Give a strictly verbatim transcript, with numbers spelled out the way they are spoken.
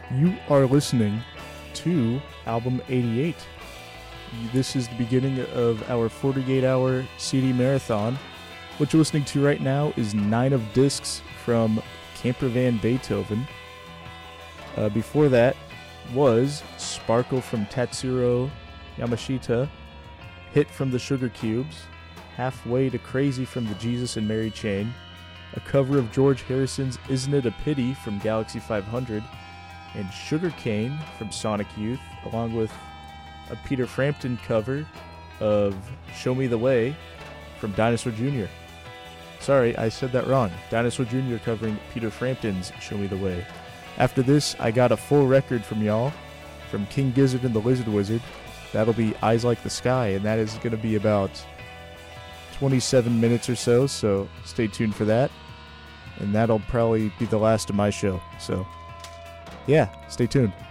You are listening to Album eighty-eight. This is the beginning of our forty-eight hour C D marathon. What you're listening to right now is nine of discs from Campervan Beethoven. Uh, before that was Sparkle from Tatsuro Yamashita, Hit from the Sugar Cubes, Halfway to Crazy from the Jesus and Mary Chain, a cover of George Harrison's Isn't It a Pity from Galaxy five hundred, and Sugarcane from Sonic Youth, along with a Peter Frampton cover of Show Me the Way from Dinosaur Junior Sorry, I said that wrong. Dinosaur Junior covering Peter Frampton's Show Me the Way. After this, I got a full record from y'all, from King Gizzard and the Lizard Wizard. That'll be Eyes Like the Sky, and that is going to be about twenty-seven minutes or so, so stay tuned for that. And that'll probably be the last of my show, so yeah, stay tuned.